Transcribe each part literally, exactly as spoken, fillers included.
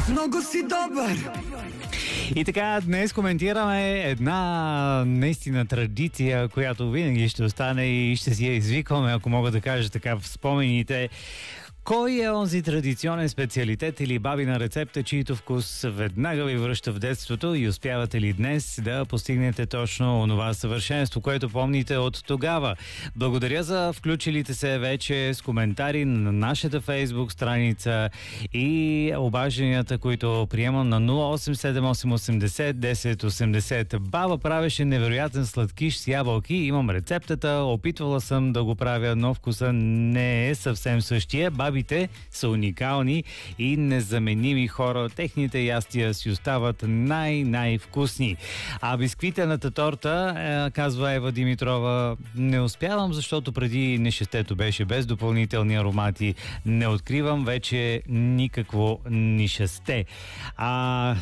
Много си добър! И така, днес коментираме една наистина традиция, която винаги ще остане и ще си я извикваме, ако мога да кажа така в спомените. Кой е онзи традиционен специалитет или бабина рецепта, чието вкус веднага ви връща в детството и успявате ли днес да постигнете точно онова съвършенство, което помните от тогава? Благодаря за включилите се вече с коментари на нашата Фейсбук страница и обажданията, които приемам на нула осем седем осем осемдесет десет осемдесет. Баба правеше невероятен сладкиш с ябълки. Имам рецептата, опитвала съм да го правя, но вкуса не е съвсем същия. Бабите са уникални и незаменими хора. Техните ястия си остават най-най-вкусни. А бисквитената торта, е, казва Ева Димитрова, не успявам, защото преди нещестето беше без допълнителни аромати. Не откривам вече никакво нишесте. А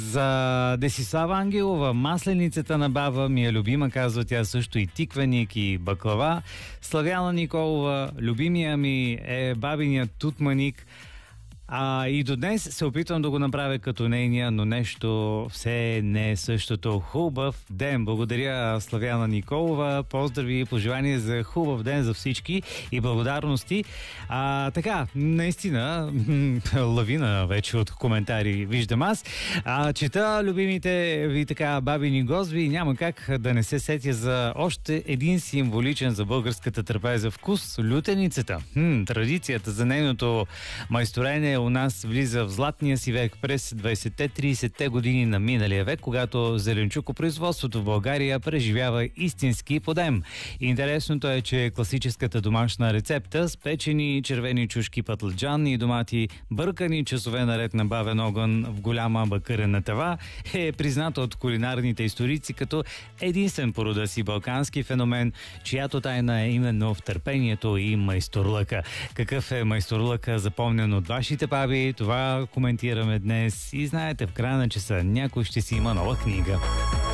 за Десислава Ангелова, масленицата на баба ми е любима, казва тя, също и тиквеник и баклава. Славяна Николова, любимия ми е бабиният тутманик. А и до днес се опитвам да го направя като нейния, но нещо все не е същото. Хубав ден! Благодаря, Славяна Николова. Поздрави и пожелания за хубав ден за всички и благодарности. А, така, наистина, лавина вече от коментари виждам аз. А, чета любимите ви така бабини гозби. Няма как да не се сетя за още един символичен за българската трапеза вкус — лютеницата. Хм, традицията за нейното майсторене у нас влиза в златния си век през двайсетте-трийсетте години на миналия век, когато зеленчукопроизводството в България преживява истински подем. Интересното е, че класическата домашна рецепта с печени червени чушки, патладжан и домати, бъркани часове наред на бавен огън в голяма бакърена тава, е призната от кулинарните историци като единствен по рода си балкански феномен, чиято тайна е именно в търпението и майсторлъка. Какъв е майсторлъка, запомнен от вашите баби? Това коментираме днес и знаете, в края на часа някой ще си има нова книга.